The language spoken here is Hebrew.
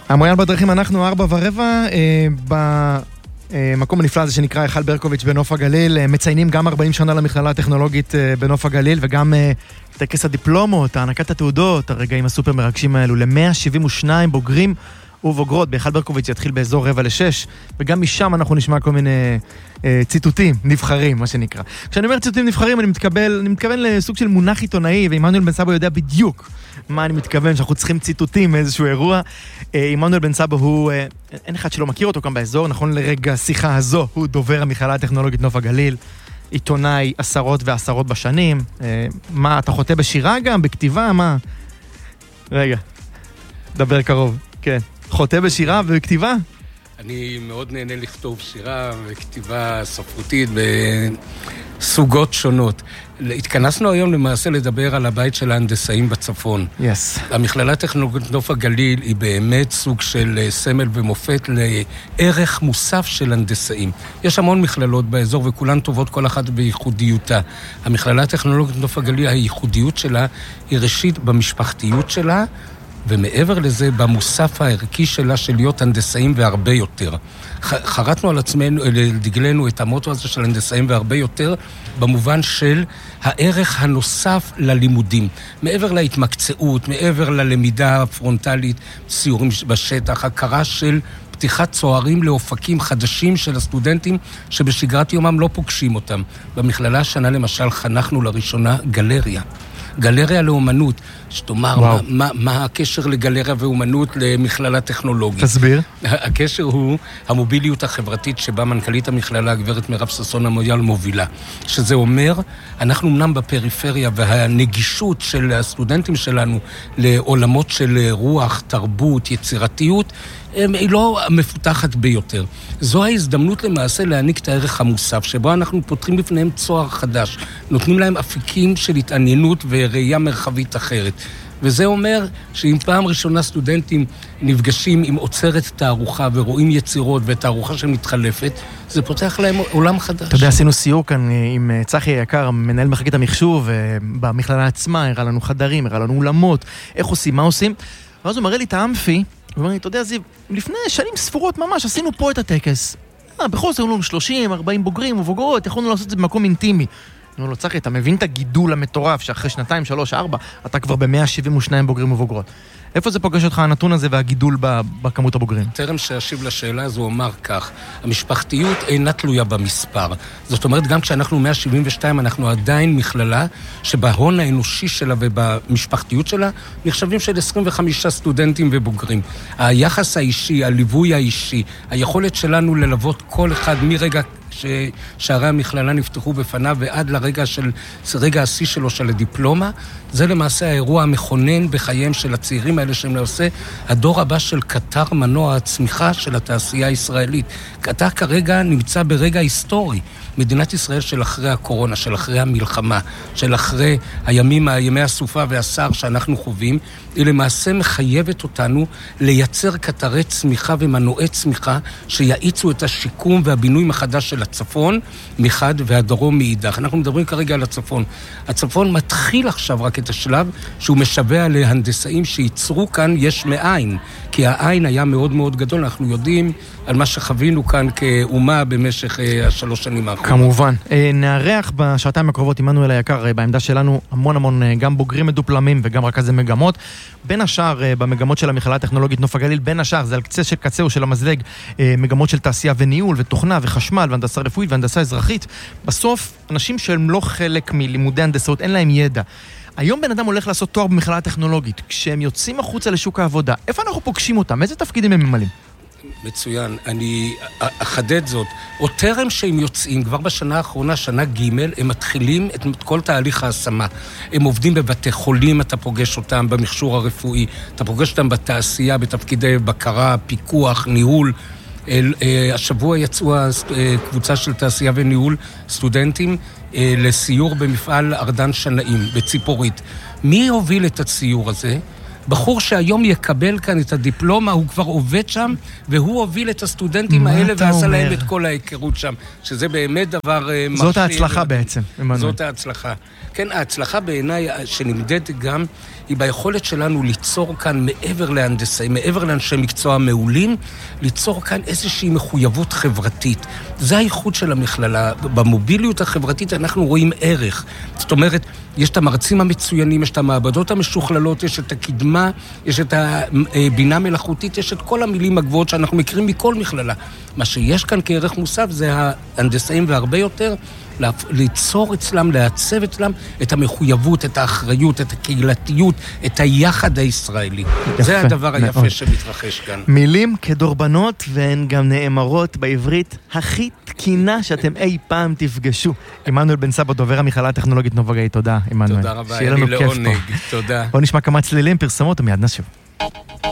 המויאל בדרכים, אנחנו 4:15 במקום הנפלא הזה שנקרא היכל ברקוביץ' בנוף הגליל. מציינים גם 40 שנה למכללה הטכנולוגית בנוף הגליל, וגם טקס הדיפלומות, הענקת התעודות, הרגעים הסופר מרגשים האלו ל-172 בוגרים ובוגרות. בהיכל ברקוביץ' יתחיל באזור 5:45, וגם משם אנחנו נשמע כל מיני ציטוטים נבחרים, מה שנקרא. כשאני אומר ציטוטים נבחרים, אני מתכוון לסוג של מונח עיתונאי, ועמנואל בן סבא יודע בדיוק מה אני מתכוון, שאנחנו צריכים ציטוטים מאיזשהו אירוע. עמנואל בן סבא הוא, אין אחד שלא מכיר אותו כאן באזור, נכון לרגע השיחה הזו, הוא דובר המכללה הטכנולוגית נוף הגליל, עיתונאי עשרות ועשרות בשנים. מה, אתה חוטא בשירה גם, בכתיבה, מה? רגע, דבר קרוב, כן. חוטא בשירה ובכתיבה? אני מאוד נהנה לכתוב שירה וכתיבה ספרותית בסוגות שונות. התכנסנו היום למעשה לדבר על הבית של ההנדסאים בצפון. Yes. המכללה הטכנולוגית נוף הגליל היא באמת סוג של סמל ומופת לערך מוסף של הנדסאים. יש המון מכללות באזור וכולן טובות כל אחת בייחודיותה. המכללה הטכנולוגית נוף הגליל, הייחודיות שלה היא ראשית במשפחתיות שלה, ומעבר לזה, במוסף הערכי שלה של להיות הנדסאים והרבה יותר. חרטנו על עצמנו, לדגלנו את המוטו הזה של הנדסאים והרבה יותר, במובן של הערך הנוסף ללימודים. מעבר להתמקצעות, מעבר ללמידה הפרונטלית, סיורים בשטח, הכרה של פתיחת צוערים לאופקים חדשים של הסטודנטים שבשגרת יומם לא פוגשים אותם. במכללה השנה למשל חנכנו לראשונה גלריה. גלריה לאומנות, שתאמר מה הקשר לגלריה ואומנות למכללה טכנולוגית. תסביר. הקשר הוא המוביליות החברתית שבה מנכ"לית המכללה, הגברת מירב ששון המויאל, מובילה. שזה אומר, אנחנו אמנם בפריפריה, והנגישות של הסטודנטים שלנו לעולמות של רוח, תרבות, יצירתיות, היא לא מפותחת ביותר. זו ההזדמנות למעשה להעניק את הערך המוסף, שבו אנחנו פותחים בפניהם צוהר חדש, נותנים להם אפיקים של התעניינות וראייה מרחבית אחרת. וזה אומר שאם פעם ראשונה סטודנטים נפגשים עם עוצרת תערוכה ורואים יצירות ותערוכה שמתחלפת, זה פותח להם עולם חדש. אתה יודע, עשינו סיור כאן עם צחי היקר, מנהל מחלקת המחשוב, במכללה עצמה, הראה לנו חדרים, הראה לנו אולמות, איך עושים, מה עושים. ואז הוא מראה לי את האמפי, הוא אומר לי, אתה יודע, זיו, לפני שנים ספורות ממש, עשינו פה את הטקס. בכל זאת, היו לנו 30, 40 בוגרים ובוגרות, יכולנו לעשות את זה במקום אינטימי. נו, לא צחי, אתה מבין את הגידול המטורף שאחרי 2, 3, 4, אתה כבר ב-172 בוגרים ובוגרות. איפה זה פוגש אותך הנתון הזה והגידול בכמות הבוגרים? טרם שאשיב לשאלה הזו, הוא אמר כך, המשפחתיות אינה תלויה במספר. זאת אומרת, גם כשאנחנו 172, אנחנו עדיין מכללה שבהון האנושי שלה ובמשפחתיות שלה נחשבים של 25 סטודנטים ובוגרים. היחס האישי, הליווי האישי, היכולת שלנו ללוות כל אחד מרגע ששערי המכללה נפתחו בפניו ועד לרגע השיא שלו של הדיפלומה, זה למעשה האירוע המכונן בחייהם של הצעירים האלה שהם לעושה הדור הבא של קטר מנוע הצמיחה של התעשייה הישראלית. קטר כרגע נמצא ברגע היסטורי. מדינת ישראל של אחרי הקורונה, של אחרי המלחמה, של אחרי ימי הסופה והשר שאנחנו חווים, היא למעשה מחייבת אותנו לייצר קטרי צמיחה ומנועי צמיחה שיעיצו את השיקום והבינוי מחדש של הצפון מחד והדרום מאידך. אנחנו מדברים כרגע על הצפון. הצפון מתחיל עכשיו רק את השלב שהוא משווה להנדסאים שייצרו כאן יש מאין, כי העין היה מאוד מאוד גדול. אנחנו יודעים על מה שחווינו כאן כאומה במשך 3 שנים האחרונות. כמובן. נארח בשעתיים הקרובות עמנואל היקר בעמדה שלנו המון גם בוגרים מדופלמים וגם רכזי מגמות. בין השאר במגמות של המכללה הטכנולוגית נוף הגליל, בין השאר זה על קצה של קצהו של המזלג, מגמות של תעשייה וניהול ותוכנה וחשמל והנדסה רפואית והנדסה אזרחית. בסוף אנשים שהם לא חלק מלימודי הנדסאות, אין להם ידע. היום בן אדם הולך לעשות תואר במכללה הטכנולוגית. כשהם יוצאים החוצה לשוק העבודה, איפה אנחנו פוגשים אותם? איזה תפקידים הם ממלאים? מצוין. אני אחדד זאת. או טרם שהם יוצאים, כבר בשנה האחרונה, שנה ג', הם מתחילים את כל תהליך ההשמה. הם עובדים בבתי חולים, אתה פוגש אותם במכשור הרפואי, אתה פוגש אותם בתעשייה, בתפקידי בקרה, פיקוח, ניהול. השבוע יצאו קבוצה של תעשייה וניהול סטודנטים לסיור במפעל ארדן שנאים, בציפורית. מי הוביל את הסיור הזה? בחור שהיום יקבל כאן את הדיפלומה, הוא כבר עובד שם, והוא הוביל את הסטודנטים האלה ועשה להם את כל ההיכרות שם, שזה באמת דבר מרשים. זאת ההצלחה בעצם, עמנואל. זאת ההצלחה. כן, ההצלחה בעיניי שנמדדת גם, היא ביכולת שלנו ליצור כאן מעבר להנדסאים, מעבר לאנשי מקצוע מעולים, ליצור כאן איזושהי מחויבות חברתית. זה הייחוד של המכללה. במוביליות החברתית אנחנו רואים ערך. זאת אומרת, יש את המרצים המצוינים, יש את המעבדות המשוכללות, יש את הקדמה, יש את הבינה מלאכותית, יש את כל המילים הגבוהות שאנחנו מכירים מכל מכללה. מה שיש כאן כערך מוסף זה ההנדסאים והרבה יותר, ליצור אצלם, לעצב אצלם את המחויבות, את האחריות, את הקהילתיות, את היחד הישראלי. יפה, זה הדבר היפה מאוד שמתרחש כאן. מילים כדורבנות והן גם נאמרות בעברית הכי תקינה שאתם אי פעם תפגשו. עמנואל בן סבא, דובר המכללה הטכנולוגית נובה גאי. תודה, עמנואל. תודה רבה, היה לי לעונג. תודה. בוא נשמע כמה צלילים, פרסמות ומיד נשוב.